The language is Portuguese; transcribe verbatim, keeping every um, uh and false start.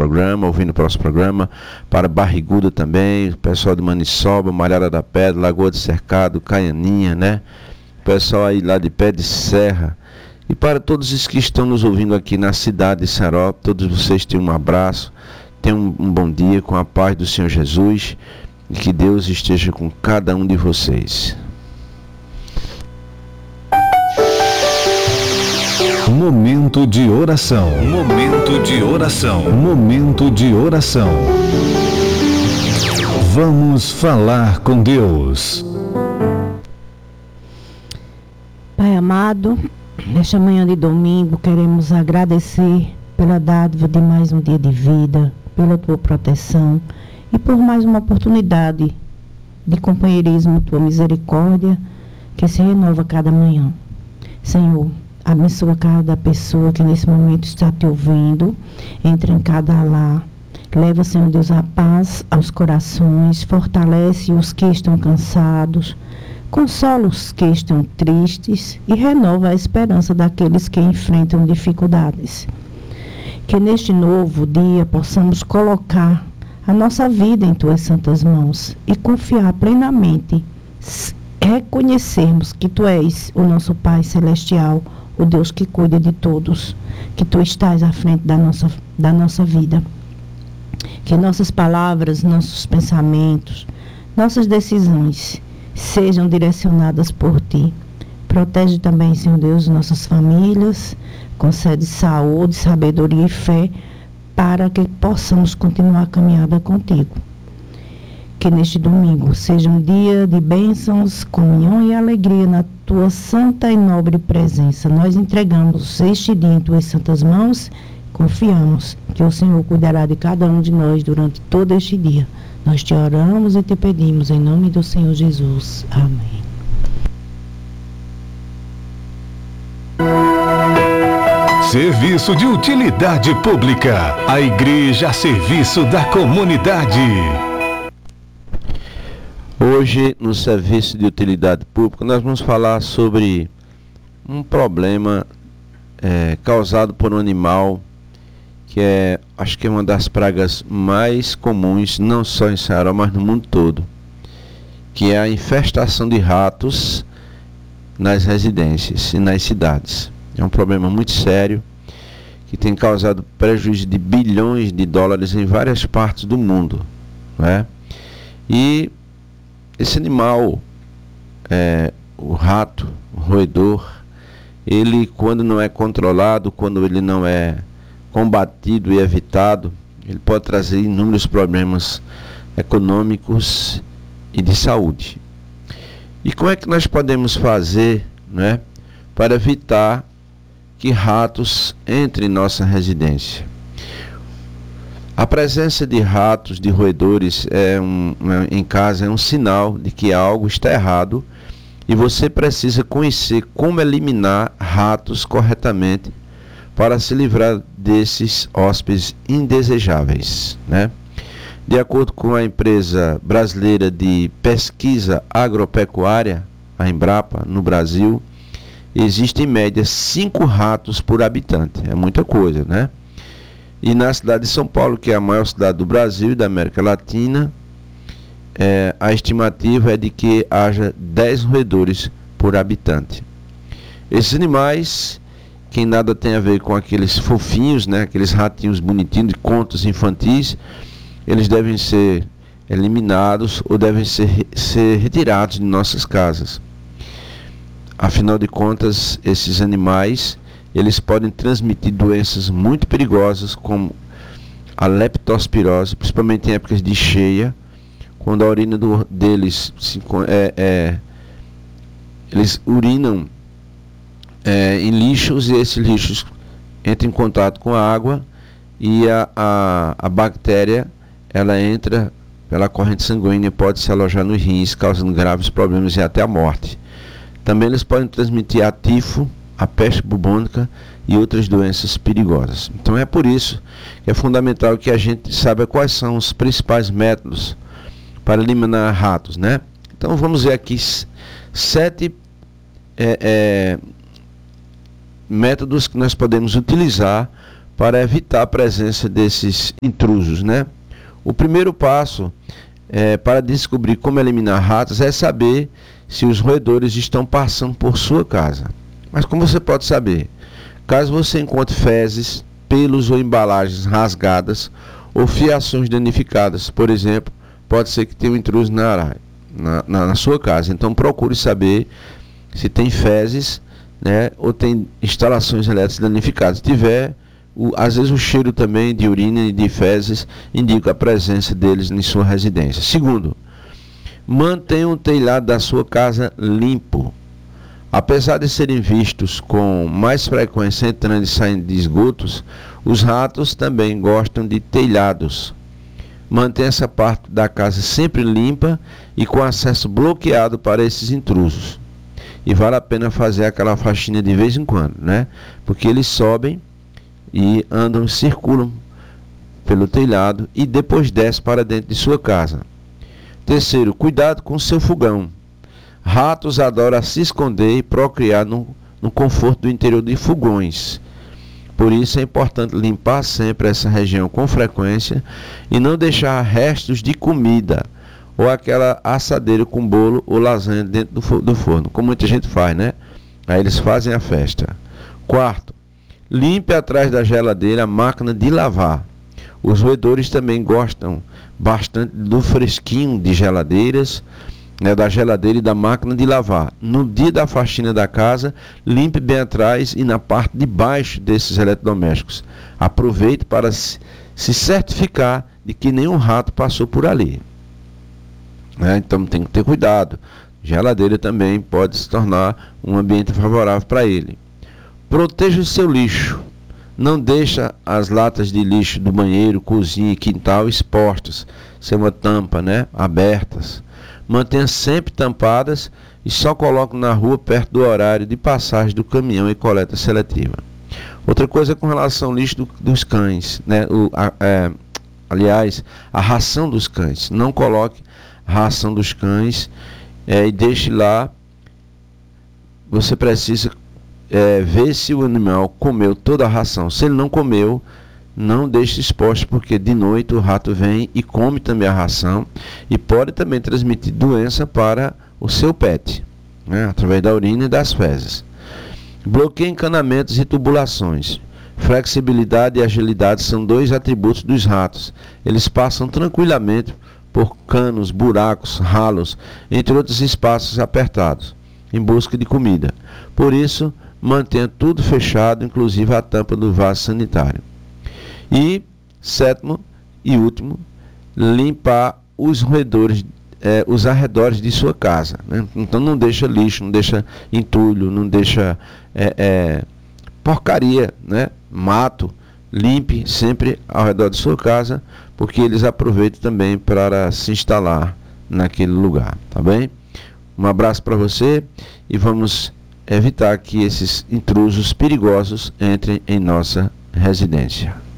programa, ouvindo o próximo programa, para Barriguda também, o pessoal de Maniçoba, Malhada da Pedra, Lagoa do Cercado, Caianinha, né? O pessoal aí lá de Pé de Serra. E para todos os que estão nos ouvindo aqui na cidade de Serópolis, todos vocês tenham um abraço, tenham um, um bom dia com a paz do Senhor Jesus e que Deus esteja com cada um de vocês. Momento de oração. Momento de oração. Momento de oração. Vamos falar com Deus. Pai amado, nesta manhã de domingo queremos agradecer pela dádiva de mais um dia de vida, pela tua proteção e por mais uma oportunidade de companheirismo, tua misericórdia que se renova cada manhã. Senhor, abençoa cada pessoa que nesse momento está te ouvindo, entra em cada lar, leva, Senhor Deus, a paz aos corações, fortalece os que estão cansados, consola os que estão tristes e renova a esperança daqueles que enfrentam dificuldades. Que neste novo dia possamos colocar a nossa vida em tuas santas mãos e confiar plenamente, reconhecermos que tu és o nosso Pai Celestial, o Deus que cuida de todos, que tu estás à frente da nossa, da nossa vida. Que nossas palavras, nossos pensamentos, nossas decisões sejam direcionadas por ti. Protege também, Senhor Deus, nossas famílias, concede saúde, sabedoria e fé para que possamos continuar a caminhada contigo. Que neste domingo seja um dia de bênçãos, comunhão e alegria na tua santa e nobre presença. Nós entregamos este dia em tuas santas mãos, confiamos que o Senhor cuidará de cada um de nós durante todo este dia. Nós te oramos e te pedimos em nome do Senhor Jesus. Amém. Serviço de utilidade pública. A igreja a serviço da comunidade. Hoje, no serviço de utilidade pública, nós vamos falar sobre um problema é, causado por um animal que é, acho que é uma das pragas mais comuns, não só em Ceará, mas no mundo todo, que é a infestação de ratos nas residências e nas cidades. É um problema muito sério que tem causado prejuízo de bilhões de dólares em várias partes do mundo, né? E esse animal, é, o rato, o roedor, ele, quando não é controlado, quando ele não é combatido e evitado, ele pode trazer inúmeros problemas econômicos e de saúde. E como é que nós podemos fazer, né, para evitar que ratos entrem em nossa residência? A presença de ratos, de roedores é um, em casa é um sinal de que algo está errado e você precisa conhecer como eliminar ratos corretamente para se livrar desses hóspedes indesejáveis, né? De acordo com a empresa brasileira de pesquisa agropecuária, a Embrapa, no Brasil, existem em média cinco ratos por habitante. É muita coisa, né? E na cidade de São Paulo, que é a maior cidade do Brasil e da América Latina, é, a estimativa é de que haja dez roedores por habitante. Esses animais, que nada tem a ver com aqueles fofinhos, né, aqueles ratinhos bonitinhos de contos infantis, eles devem ser eliminados ou devem ser, ser retirados de nossas casas. Afinal de contas, esses animais, eles podem transmitir doenças muito perigosas, como a leptospirose, principalmente em épocas de cheia, quando a urina do, deles, se, é, é, eles urinam é, em lixos, e esses lixos entram em contato com a água, e a, a, a bactéria, ela entra pela corrente sanguínea e pode se alojar nos rins, causando graves problemas e até a morte. Também eles podem transmitir a tifo, a peste bubônica e outras doenças perigosas. Então é por isso que é fundamental que a gente saiba quais são os principais métodos para eliminar ratos, né? Então vamos ver aqui sete é, é, métodos que nós podemos utilizar para evitar a presença desses intrusos, né? O primeiro passo é, para descobrir como eliminar ratos é saber se os roedores estão passando por sua casa. Mas como você pode saber? Caso você encontre fezes, pelos ou embalagens rasgadas ou fiações danificadas, por exemplo, pode ser que tenha um intruso na, área, na, na, na sua casa. Então procure saber se tem fezes, né, ou tem instalações elétricas danificadas. Se tiver, o, às vezes o cheiro também de urina e de fezes indica a presença deles em sua residência. Segundo, mantenha o telhado da sua casa limpo. Apesar de serem vistos com mais frequência entrando e saindo de esgotos, os ratos também gostam de telhados. Mantenha essa parte da casa sempre limpa e com acesso bloqueado para esses intrusos. E vale a pena fazer aquela faxina de vez em quando, né? Porque eles sobem e andam, circulam pelo telhado e depois descem para dentro de sua casa. Terceiro, cuidado com seu fogão. Ratos adoram se esconder e procriar no, no conforto do interior de fogões. Por isso é importante limpar sempre essa região com frequência e não deixar restos de comida ou aquela assadeira com bolo ou lasanha dentro do, do forno, como muita gente faz, né? Aí eles fazem a festa. Quarto, limpe atrás da geladeira a máquina de lavar. Os roedores também gostam bastante do fresquinho de geladeiras, né, da geladeira e da máquina de lavar. No dia da faxina da casa, limpe bem atrás e na parte de baixo desses eletrodomésticos. Aproveite para se certificar de que nenhum rato passou por ali. Né? Então tem que ter cuidado. Geladeira também pode se tornar um ambiente favorável para ele. Proteja o seu lixo. Não deixa as latas de lixo do banheiro, cozinha e quintal expostas, sem uma tampa, né, abertas. Mantenha sempre tampadas e só coloque na rua perto do horário de passagem do caminhão e coleta seletiva. Outra coisa com relação ao lixo do, dos cães, né? O, a, é, aliás, a ração dos cães. Não coloque a ração dos cães é, e deixe lá. Você precisa é, ver se o animal comeu toda a ração. Se ele não comeu, não deixe exposto, porque de noite o rato vem e come também a ração e pode também transmitir doença para o seu pet, né, através da urina e das fezes. Bloqueie encanamentos e tubulações. Flexibilidade e agilidade são dois atributos dos ratos. Eles passam tranquilamente por canos, buracos, ralos, entre outros espaços apertados, em busca de comida. Por isso, mantenha tudo fechado, inclusive a tampa do vaso sanitário. E sétimo e último, limpar os roedores, eh, os arredores de sua casa, né? Então não deixa lixo, não deixa entulho, não deixa eh, eh, porcaria, né? Mato. Limpe sempre ao redor de sua casa, porque eles aproveitam também para se instalar naquele lugar, tá bem? Um abraço para você e vamos evitar que esses intrusos perigosos entrem em nossa residência.